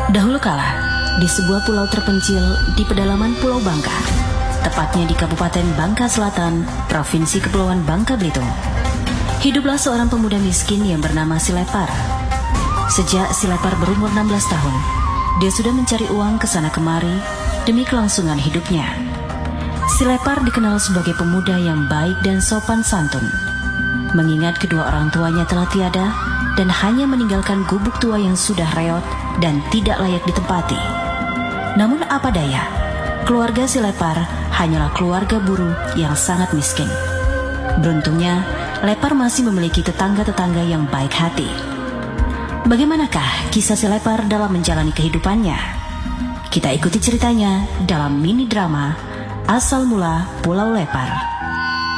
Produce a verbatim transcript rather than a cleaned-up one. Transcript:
Dahulu kala, di sebuah pulau terpencil di pedalaman Pulau Bangka, tepatnya di Kabupaten Bangka Selatan, Provinsi Kepulauan Bangka Belitung, hiduplah seorang pemuda miskin yang bernama Silepar. Sejak Silepar berumur enam belas tahun, dia sudah mencari uang ke sana kemari demi kelangsungan hidupnya. Silepar dikenal sebagai pemuda yang baik dan sopan santun. Mengingat kedua orang tuanya telah tiada dan hanya meninggalkan gubuk tua yang sudah reot dan tidak layak ditempati. Namun apa daya, keluarga Silepar hanyalah keluarga buruh yang sangat miskin. Beruntungnya, Lepar masih memiliki tetangga-tetangga yang baik hati. Bagaimanakah kisah Silepar dalam menjalani kehidupannya? Kita ikuti ceritanya dalam mini drama Asal Mula Pulau Lepar.